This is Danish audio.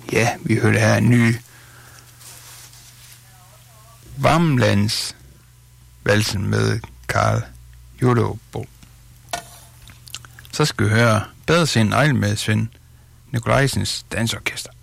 Ja, vi hørte her en ny Varmlandsvalsen med Karl Jodobo. Så skal vi høre Bedre Sind Ejl med Svend Nikolajsens Dansorkester.